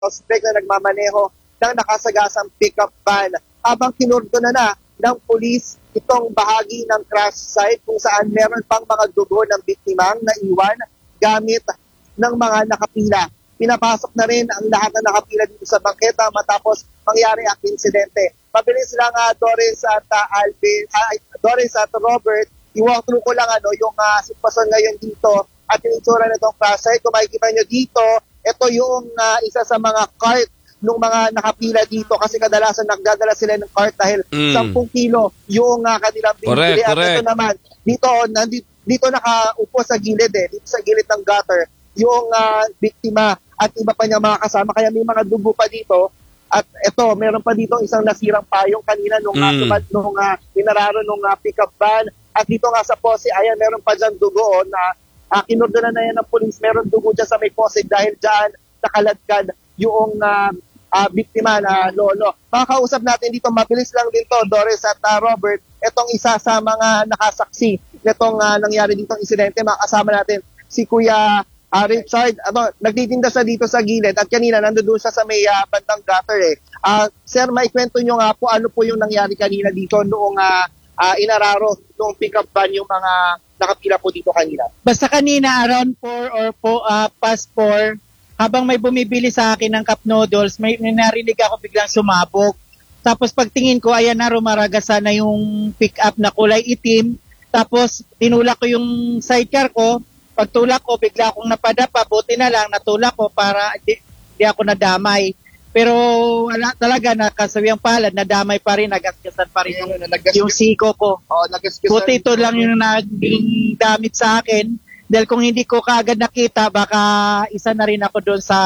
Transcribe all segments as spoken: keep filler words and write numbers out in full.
suspect na nagmamaneho ng nakasagasang pickup van habang kinurdo na na ng pulis itong bahagi ng crash site kung saan meron pang mga dugo ng biktimang naiwan gamit ng mga nakapila. Pinapasok na rin ang lahat ng nakapila dito sa bangketa matapos mangyari ang insidente. Mabilis lang uh, Doris at uh, Alvin, uh, Doris at Robert, i-walk through ko lang ano, yung uh, sitwasyon ngayon dito at yung itsura nitong crash site. Kung makikita nyo dito, ito yung uh, isa sa mga cart ng mga nakapila dito kasi kadalasan nagdadala sila ng cart dahil mm. ten kilo yung uh, kanilang binibili. At ito naman, dito, nandito, dito nakaupo sa gilid eh, dito sa gilid ng gutter, yung uh, biktima at iba pa niya mga kasama. Kaya may mga dugo pa dito. At ito, meron pa dito isang nasirang payong kanina nung mm. uh, nung uh, inararo nung uh, pickup van. At dito nga sa poste, ayan, meron pa dyan dugo oh, na uh, kinordona na yan ng police. Meron dugo dyan sa may poste dahil dyan nakaladkad yung uh, uh, biktima na lolo. Makakausap natin dito, mabilis lang din to, Doris at uh, Robert. Itong isa sa mga nakasaksi nitong uh, nangyari ditong insidente. Makakasama natin si Kuya Uh, Richard, ano, nagtitinda siya dito sa gilid at kanina nandoon siya sa may uh, bandang gutter eh. Uh, sir, maikwento nyo nga po ano po yung nangyari kanina dito noong uh, uh, inararo noong pick-up van yung mga nakapila po dito kanina. Basta kanina around four or po, uh, past four, habang may bumibili sa akin ng cup noodles, may, may narinig ako biglang sumabog. Tapos pagtingin ko, ayan na, rumaragasa na yung pick-up na kulay itim. Tapos tinulak ko yung sidecar ko. Pagtulak ko, bigla akong napadapa, buti na lang, natulak ko para di, di ako nadamay. Pero wala talaga, nakasabiang palad, nadamay pa rin, nagasgasan pa rin yung, yung siko ko. Oo, nagasgasan. Buti ito lang yung naging damit sa akin, dahil kung hindi ko kaagad nakita, baka isa na rin ako doon sa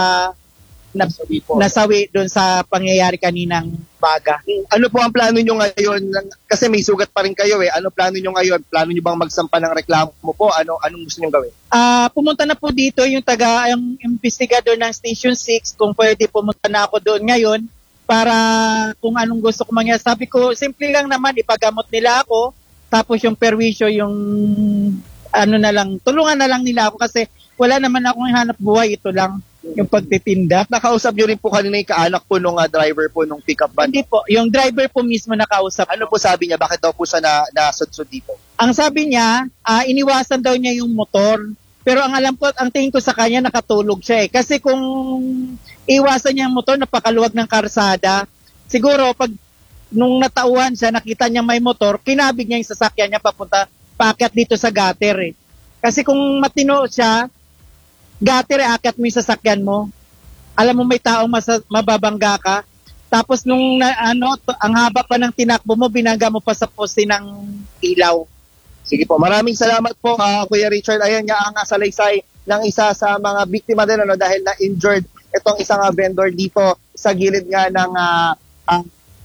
nasawi, nasawi doon sa pangyayari kaninang baga. Ano po ang plano nyo ngayon? Kasi may sugat pa rin kayo eh. Ano plano nyo ngayon? Plano nyo bang magsampa ng reklamo po? Ano anong gusto nyo gawin? Ah, uh, pumunta na po dito yung taga yung investigador ng Station six kung pwede pumunta na ako doon ngayon para kung anong gusto ko mangyari. Sabi ko, simple lang naman, ipagamot nila ako. Tapos yung perwisyo, yung ano na lang, tulungan na lang nila ako kasi wala naman akong hanap buhay, ito lang. Yung pagtitinda. Nakausap nyo rin po kanina yung kaanak po nung uh, driver po nung pickup van? Hindi po. Yung driver po mismo nakausap. Ano po sabi niya? Bakit daw po siya na, nasudsud dito? Ang sabi niya, uh, iniwasan daw niya yung motor. Pero ang alam ko, ang tingin ko sa kanya, nakatulog siya eh. Kasi kung iwasan niya yung motor, napakaluwag ng karsada. Siguro, pag nung natauhan siya, nakita niya may motor, kinabig niya yung sasakyan niya papunta, paakyat dito sa gutter eh. Kasi kung matino siya, gutter, akyat mo yung sasakyan mo. Alam mo may taong masa, mababangga ka. Tapos nung na, ano, to, ang haba pa ng tinakbo mo, binangga mo pa sa poste ng ilaw. Sige po, maraming salamat po uh, Kuya Richard. Ayan nga ang salaysay ng isa sa mga biktima din ano, dahil na-injured itong isang uh, vendor dito sa gilid nga ng, uh, uh,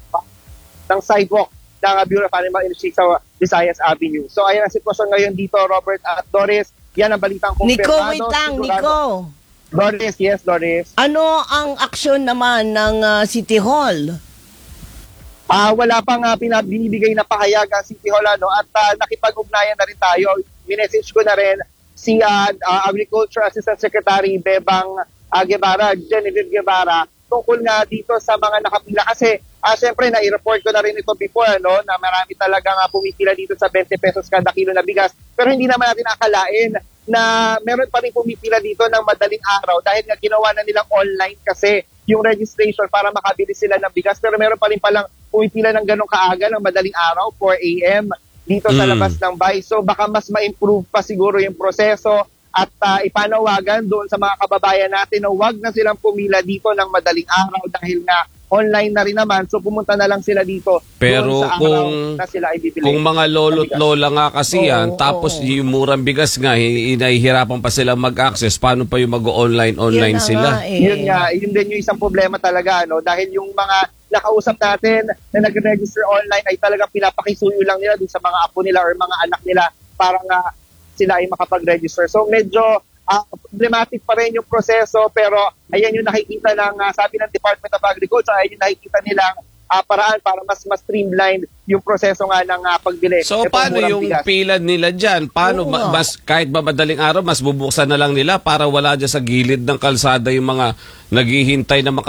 ng sidewalk ng uh, Bureau of Animal Industry sa Visayas Avenue. So ayan ang sitwasyon ngayon dito, Robert at Doris. Yan ang balitang kumpirmado. Nico, wait lang, Nico. Doris, yes, Doris. Ano ang aksyon naman ng uh, City Hall? Ah, uh, wala pang uh, binibigay na pahayag ang City Hall ano, at uh, nakipag-ugnayan na rin tayo. Minessage ko na rin si uh, uh, Agriculture Assistant Secretary Bebang uh, Guevara, Genevieve Guevara, tungkol nga dito sa mga nakapila. Kasi uh, syempre na-report ko na rin ito before ano, na marami talagang uh, pumipila dito sa twenty pesos kada kilo na bigas. Pero hindi naman natin akalain na meron pa rin pumipila dito ng madaling araw dahil nga ginawa na nilang online kasi yung registration para makabili sila ng bigas. Pero meron pa rin palang pumipila ng ganong kaaga ng madaling araw, four a.m. dito sa Mm. labas ng bahay. So baka mas ma-improve pa siguro yung proseso at uh, ipanawagan doon sa mga kababayan natin na huwag na silang pumila dito ng madaling araw dahil nga online na rin naman. So pumunta na lang sila dito Pero doon sa araw kung, na sila ay bibili. kung mga lolo't lola nga kasi yan, Oo, tapos oo. yung murang bigas nga, hi- nahihirapan pa sila mag-access, paano pa yung mag-online online Yun na sila? nga eh. Yun nga, yun din yung isang problema talaga, no? Dahil yung mga nakausap natin na nag-register online ay talagang pinapakisuyo lang nila dun sa mga apo nila or mga anak nila para nga sila ay makapag-register. So medyo uh, problematic pa rin yung proseso, pero ayan yung nakikita ng, uh, sabi ng Department of Agriculture, ayan yung nakikita nilang ah, paraan para mas mas streamline yung proseso nga ng ah, pagbili. So Itong paano murang yung bigas. pila nila dyan? Paano Oo ma- nga. mas kahit ba madaling araw mas bubuksan na lang nila para wala dyan sa gilid ng kalsada yung mga naghihintay na